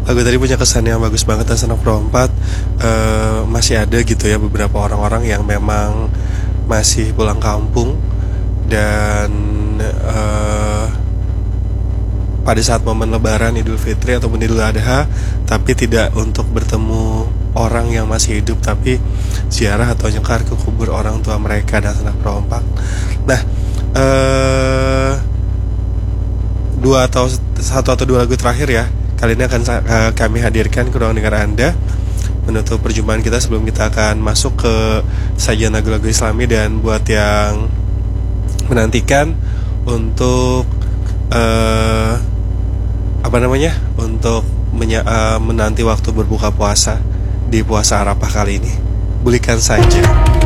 lagu tadi punya kesan yang bagus banget. Dan Sanak Pro 4 masih ada gitu ya beberapa orang-orang yang memang masih pulang kampung dan pada saat momen Lebaran, Idul Fitri ataupun Idul Adha, tapi tidak untuk bertemu orang yang masih hidup, tapi ziarah atau nyekar ke kubur orang tua mereka. Dan Sanak Pro 4. Nah, satu atau dua lagu terakhir ya kali ini akan kami hadirkan ke ruang dengar Anda menutup perjumpaan kita sebelum kita akan masuk ke sajian lagu-lagu Islami. Dan buat yang menantikan untuk untuk menanti waktu berbuka puasa di puasa Arafah kali ini, bulikan saja.